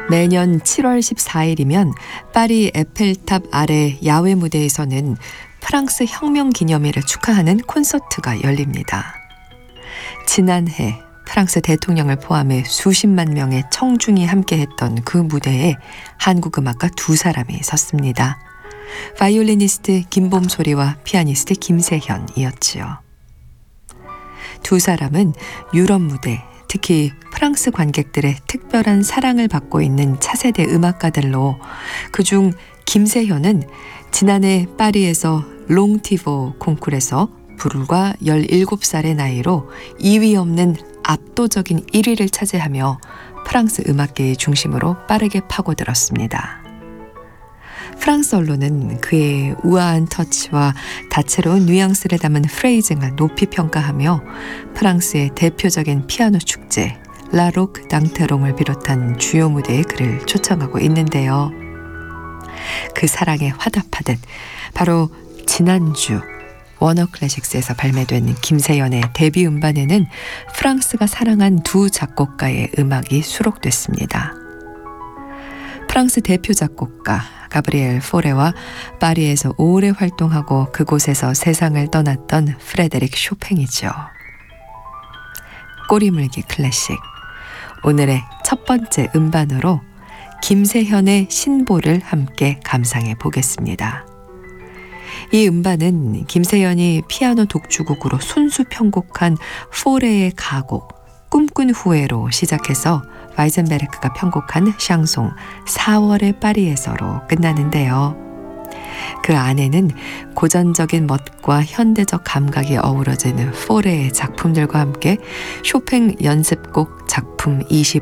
매년 7월 14일이면 파리 에펠탑 아래 야외 무대에서는 프랑스 혁명 기념일을 축하하는 콘서트가 열립니다. 지난해 프랑스 대통령을 포함해 수십만 명의 청중이 함께했던 그 무대에 한국 음악가 두 사람이 섰습니다. 바이올리니스트 김봄소리와 피아니스트 김세현이었지요. 두 사람은 유럽 무대, 특히 프랑스 관객들의 특별한 사랑을 받고 있는 차세대 음악가들로, 그중 김세현은 지난해 파리에서 롱티보 콩쿠르에서 불과 17살의 나이로 2위 없는 압도적인 1위를 차지하며 프랑스 음악계의 중심으로 빠르게 파고들었습니다. 프랑스 언론은 그의 우아한 터치와 다채로운 뉘앙스를 담은 프레이징을 높이 평가하며 프랑스의 대표적인 피아노 축제 라록 당테롱을 비롯한 주요 무대에 그를 초청하고 있는데요. 그 사랑에 화답하듯 바로 지난주 워너 클래식스에서 발매된 김세연의 데뷔 음반에는 프랑스가 사랑한 두 작곡가의 음악이 수록됐습니다. 프랑스 대표 작곡가 가브리엘 포레와 파리에서 오래 활동하고 그곳에서 세상을 떠났던 프레데릭 쇼팽이죠. 꼬리물기 클래식, 오늘의 첫 번째 음반으로 김세현의 신보를 함께 감상해 보겠습니다. 이 음반은 김세현이 피아노 독주곡으로 손수 편곡한 포레의 가곡 꿈꾼 후에로 시작해서 와이젠베르크가 편곡한 샹송 4월의 파리에서로 끝나는데요. 그 안에는 고전적인 멋과 현대적 감각이 어우러지는 포레의 작품들과 함께 쇼팽 연습곡 작품